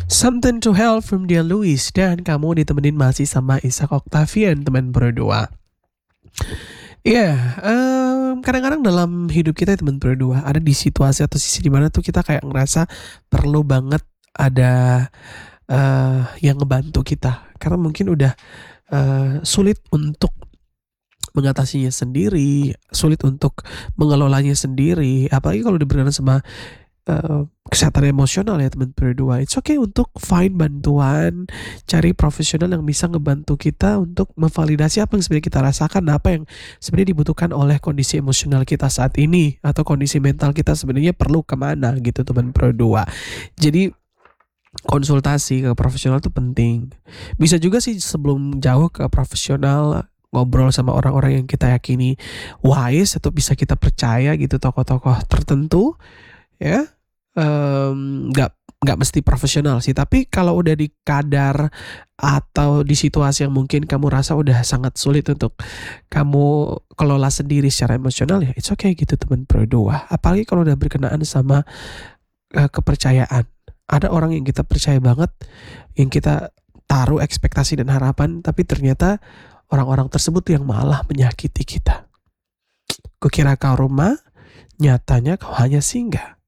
Something to Help from Dear Louis. Dan kamu ditemenin masih sama Ishak Octavian, teman berdua. Iya, kadang-kadang dalam hidup kita teman berdua ada di situasi atau sisi dimana tuh kita kayak ngerasa perlu banget ada yang ngebantu kita. Karena mungkin udah sulit untuk mengatasinya sendiri, sulit untuk mengelolanya sendiri. Apalagi kalau berkenaan sama kesehatan emosional ya teman berdua. It's okay untuk find bantuan, cari profesional yang bisa ngebantu kita untuk memvalidasi apa yang sebenarnya kita rasakan, apa yang sebenarnya dibutuhkan oleh kondisi emosional kita saat ini, atau kondisi mental kita sebenarnya perlu kemana gitu teman berdua. Jadi konsultasi ke profesional itu penting. Bisa juga sih sebelum jauh ke profesional, ngobrol sama orang-orang yang kita yakini wise atau bisa kita percaya gitu, tokoh-tokoh tertentu ya. Nggak mesti profesional sih, tapi kalau udah di kadar atau di situasi yang mungkin kamu rasa udah sangat sulit untuk kamu kelola sendiri secara emosional, ya it's okay gitu teman berdua. Apalagi kalau udah berkenaan sama kepercayaan. Ada orang yang kita percaya banget, yang kita taruh ekspektasi dan harapan, tapi ternyata orang-orang tersebut yang malah menyakiti kita. Kukira kau rumah, nyatanya kau hanya singgah.